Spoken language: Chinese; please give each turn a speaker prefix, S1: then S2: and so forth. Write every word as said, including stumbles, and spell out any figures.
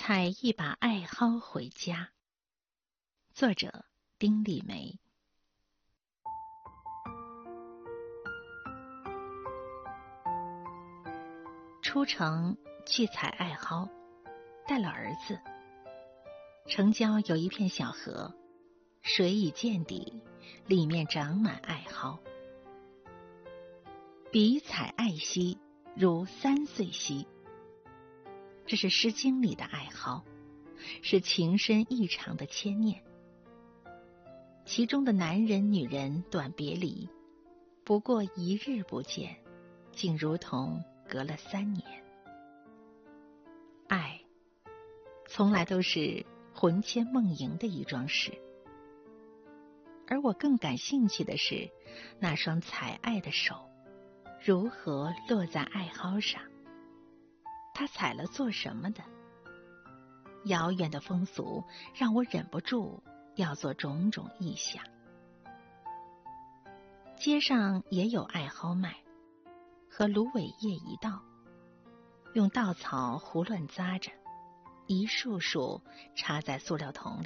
S1: 采一把艾蒿回家。作者丁立梅。出城去采艾蒿，带了儿子。城郊有一片小河，水已见底，里面长满艾蒿。比采艾兮，如三岁兮。这是《诗经》里的艾蒿，是情深意长的牵念。其中的男人女人短别离，不过一日不见，竟如同隔了三年。爱从来都是魂牵梦萦的一桩事，而我更感兴趣的是那双采艾的手如何落在艾蒿上，他采了做什么的？遥远的风俗让我忍不住要做种种臆想。街上也有艾蒿卖，和芦苇叶一道，用稻草胡乱扎着，一束束插在塑料桶里。